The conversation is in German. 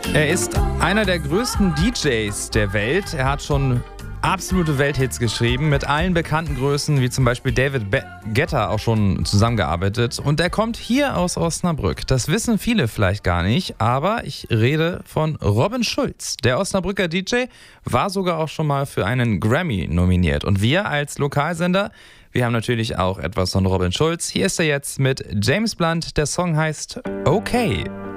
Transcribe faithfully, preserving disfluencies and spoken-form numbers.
Er ist einer der größten D Js der Welt. Er hat schon absolute Welthits geschrieben, mit allen bekannten Größen, wie zum Beispiel David Be- Guetta auch schon zusammengearbeitet. Und er kommt hier aus Osnabrück. Das wissen viele vielleicht gar nicht, aber ich rede von Robin Schulz. Der Osnabrücker D J war sogar auch schon mal für einen Grammy nominiert. Und wir als Lokalsender, wir haben natürlich auch etwas von Robin Schulz. Hier ist er jetzt mit James Blunt. Der Song heißt Okay.